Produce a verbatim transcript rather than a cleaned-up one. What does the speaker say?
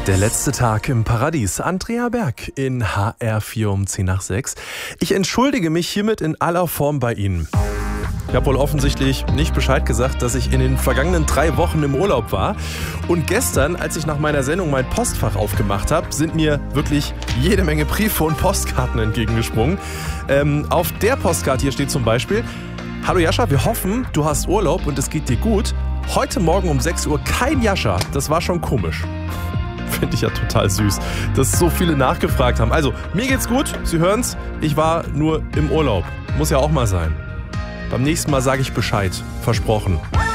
Der letzte Tag im Paradies. Andrea Berg in H R vier um zehn nach sechs. Ich entschuldige mich hiermit in aller Form bei Ihnen. Ich habe wohl offensichtlich nicht Bescheid gesagt, dass ich in den vergangenen drei Wochen im Urlaub war. Und gestern, als ich nach meiner Sendung mein Postfach aufgemacht habe, sind mir wirklich jede Menge Briefe und Postkarten entgegengesprungen. Ähm, auf der Postkarte hier steht zum Beispiel: Hallo Jascha, wir hoffen, du hast Urlaub und es geht dir gut. Heute Morgen um sechs Uhr kein Jascha. Das war schon komisch. Finde ich ja total süß, dass so viele nachgefragt haben. Also, mir geht's gut, Sie hören's, ich war nur im Urlaub. Muss ja auch mal sein. Beim nächsten Mal sage ich Bescheid. Versprochen.